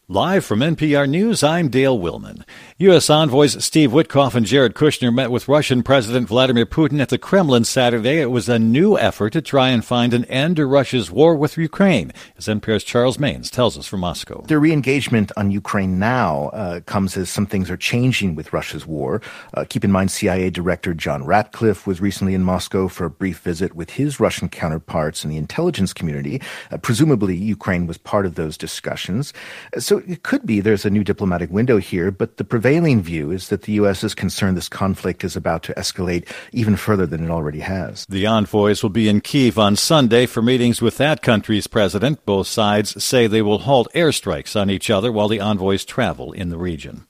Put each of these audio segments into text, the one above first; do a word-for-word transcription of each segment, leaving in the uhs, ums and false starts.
Live from N P R News, I'm Dale Willman. U S envoys Steve Witkoff and Jared Kushner met with Russian President Vladimir Putin at the Kremlin Saturday. It was a new effort to try and find an end to Russia's war with Ukraine, as N P R's Charles Maines tells us from Moscow. The re-engagement on Ukraine now uh, comes as some things are changing with Russia's war. Uh, keep in mind, C I A Director John Ratcliffe was recently in Moscow for a brief visit with his Russian counterparts in the intelligence community. Uh, presumably, Ukraine was part of those discussions. Uh, so it could be there's a new diplomatic window here, but the prevailing view is that the U S is concerned this conflict is about to escalate even further than it already has. The envoys will be in Kyiv on Sunday for meetings with that country's president. Both sides say they will halt airstrikes on each other while the envoys travel in the region.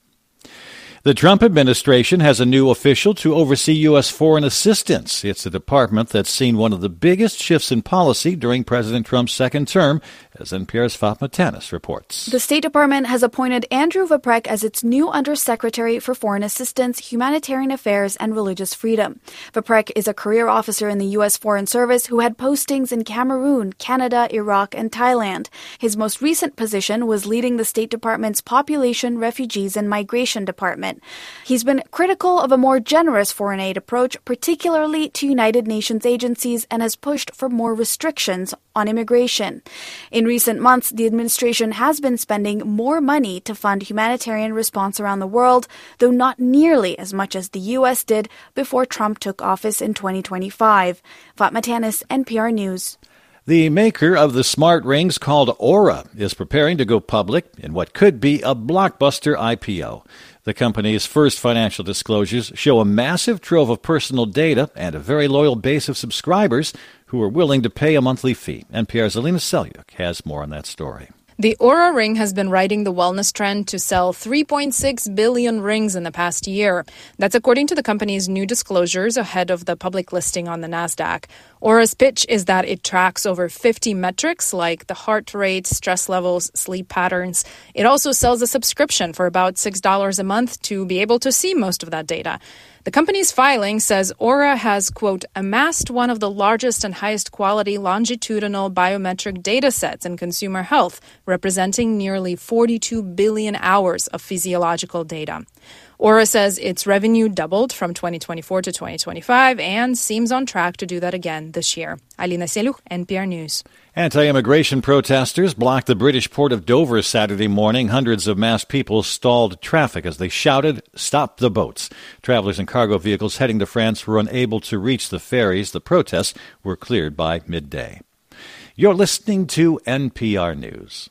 The Trump administration has a new official to oversee U S foreign assistance. It's a department that's seen one of the biggest shifts in policy during President Trump's second term, as N P R's Fatma Tanis reports. The State Department has appointed Andrew Vaprek as its new Undersecretary for Foreign Assistance, Humanitarian Affairs, and Religious Freedom. Vaprek is a career officer in the U S Foreign Service who had postings in Cameroon, Canada, Iraq, and Thailand. His most recent position was leading the State Department's Population, Refugees, and Migration Department. He's been critical of a more generous foreign aid approach, particularly to United Nations agencies, and has pushed for more restrictions on immigration. In recent months, the administration has been spending more money to fund humanitarian response around the world, though not nearly as much as the U S did before Trump took office in twenty twenty-five. Fatma Tanis, N P R News. The maker of the smart rings called Oura is preparing to go public in what could be a blockbuster I P O. The company's first financial disclosures show a massive trove of personal data and a very loyal base of subscribers who are willing to pay a monthly fee. N P R's Alina Selyuk has more on that story. The Oura ring has been riding the wellness trend to sell three point six billion rings in the past year. That's according to the company's new disclosures ahead of the public listing on the NASDAQ. Oura's pitch is that it tracks over fifty metrics like the heart rate, stress levels, sleep patterns. It also sells a subscription for about six dollars a month to be able to see most of that data. The company's filing says Oura has, quote, amassed one of the largest and highest quality longitudinal biometric data sets in consumer health, representing nearly forty-two billion hours of physiological data. Oura says its revenue doubled from twenty twenty-four to twenty twenty-five and seems on track to do that again this year. Alina Selyuk, N P R News. Anti-immigration protesters blocked the British port of Dover Saturday morning. Hundreds of masked people stalled traffic as they shouted, "Stop the boats." Travelers and cargo vehicles heading to France were unable to reach the ferries. The protests were cleared by midday. You're listening to N P R News.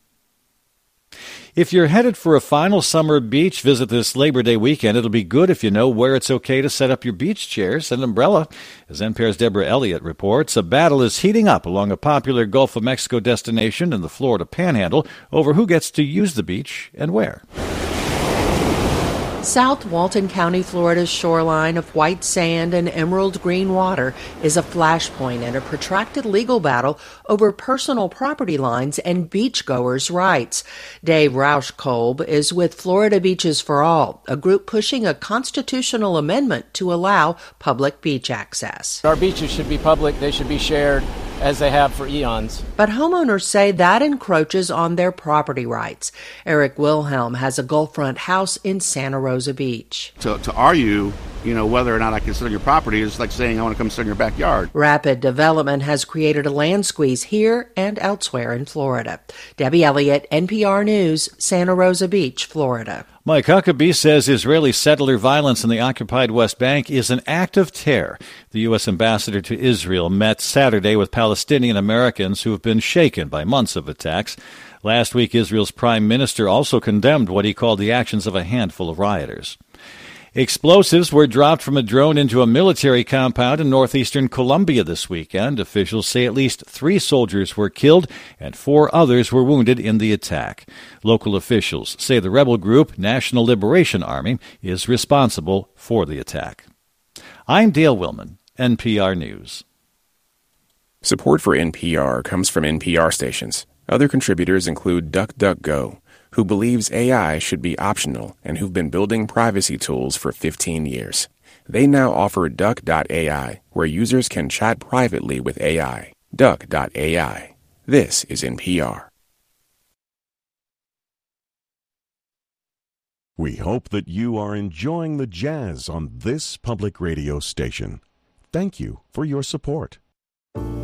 If you're headed for a final summer beach visit this Labor Day weekend, it'll be good if you know where it's okay to set up your beach chairs and umbrella. As N P R's Deborah Elliott reports, a battle is heating up along a popular Gulf of Mexico destination in the Florida Panhandle over who gets to use the beach and where. South Walton County, Florida's shoreline of white sand and emerald green water is a flashpoint in a protracted legal battle over personal property lines and beachgoers' rights. Dave Rauschkolb is with Florida Beaches for All, a group pushing a constitutional amendment to allow public beach access. Our beaches should be public. They should be shared, as they have for eons. But homeowners say that encroaches on their property rights. Eric Wilhelm has a Gulfront house in Santa Rosa Beach. To, to argue, you know, whether or not I can sit on your property is like saying I want to come sit in your backyard. Rapid development has created a land squeeze here and elsewhere in Florida. Debbie Elliott, N P R News, Santa Rosa Beach, Florida. Mike Huckabee says Israeli settler violence in the occupied West Bank is an act of terror. The U S ambassador to Israel met Saturday with Palestinian Americans who have been shaken by months of attacks. Last week, Israel's prime minister also condemned what he called the actions of a handful of rioters. Explosives were dropped from a drone into a military compound in northeastern Colombia this weekend. Officials say at least three soldiers were killed and four others were wounded in the attack. Local officials say the rebel group, National Liberation Army, is responsible for the attack. I'm Dale Willman, N P R News. Support for N P R comes from N P R stations. Other contributors include DuckDuckGo, who believes A I should be optional and who've been building privacy tools for fifteen years. They now offer Duck dot A I, where users can chat privately with A I. Duck dot A I. This is N P R. We hope that you are enjoying the jazz on this public radio station. Thank you for your support.